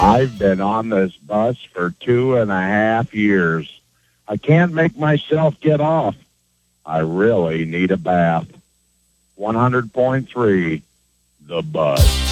I've been on this bus for 2.5 years. I can't make myself get off. I really need a bath. 100.3, The Buzz.